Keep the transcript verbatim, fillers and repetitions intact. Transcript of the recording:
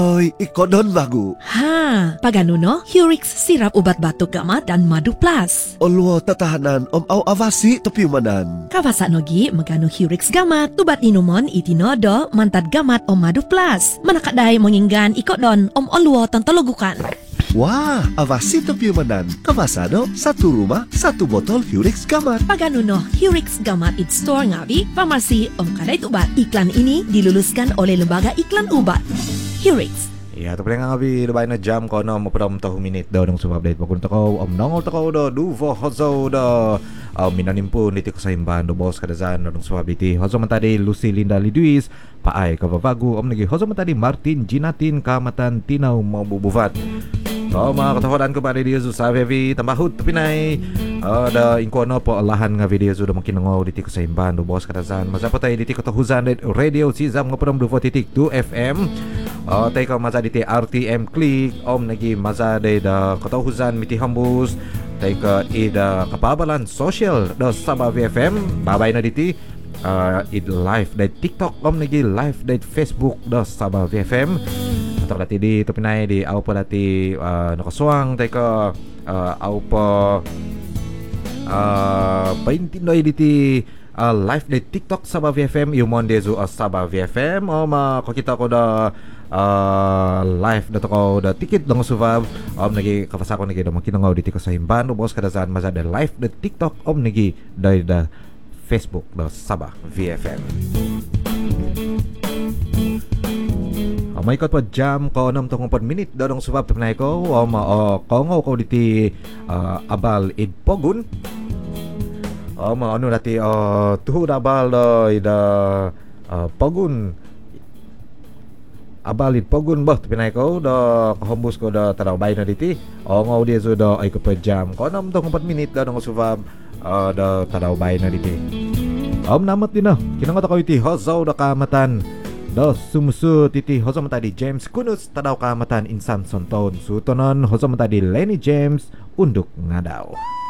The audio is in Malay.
Oi, ikodon bagu. Ha, pagano no? Hurix sirap ubat batuk gamat dan madu plus. Olwo tatahanan om au avasi topiumanan. Kawasa nogi magano Hurix gamat, ubat inumon itinodo mantad gamat om madu plus. Manakaday menginggan ikodon om olwo tantologukan. Wah, avasi topiumanan. Kawasano, satu rumah, satu botol Hurix gamat. Pagano no, Hurix gamat it store ngawi, farmasi om kadait ubat. Iklan ini diluluskan oleh Lembaga Iklan Ubat. Hurix. Ya, tapi nga ngabi lebay na jam ko no mo pram tahu minit daw nung sumablet pagkunta ko om nongol tako do duvo hozo do um, minanimpo niti ko sa imban do boss kadazan nung sumabliti hozo mantadi Lucy Linda Liduis paay kababago om nagi hozo mantadi Martin Ginatin kamatan tinaw mabubuvat. So mga katahodan ko ba ni Diyo sa Vivi tambahut Pinay uh, da inkono po alahan nga video do makinangaw diti ko sa imban do boss kadazan masapotay diti ko tahuzan radio sizam nga pram do titik two F M. Uh, tay ka maza diti R T M click om nagi maza de da katahuzan miti hambus tay ka ida kapabalan social da Sabah V F M babay na diti uh, id live da TikTok om nagi live da Facebook da Sabah V F M ato dati di to Pinay di aw pa dati uh, nakaswang tay ka uh, aw pa uh, paintinoy diti uh, live da TikTok Sabah V F M yumon dezo uh, Sabah V F M o makakita ko da Uh, live dato ko da ticket dong suvab om nagi kapasa ko nagi da makinangaw diti ko sa himban boss kadazan maza da live da TikTok om nagi da da Facebook da Sabah V F M. Um, may ikot pa jam ko nam tong pod minute da dong suvab tapnay ko om uh, kongaw ko diti uh, abal id pogun om ano dati uh, tuhod abal da da uh, pogun abalit pogun bah Pinay ko da kahumbus ko da taraw bay na diti o ngaw di so da ay ko pa jam ko nam tong empat minit da nang suvab uh, da taraw bay na diti om namat din na kinangat ako iti hozaw da kamatan da sumusu titi hozaw mata di James Kunus tadaw kamatan insan sonton sutonon hozaw mata di Lenny James unduk nga daw.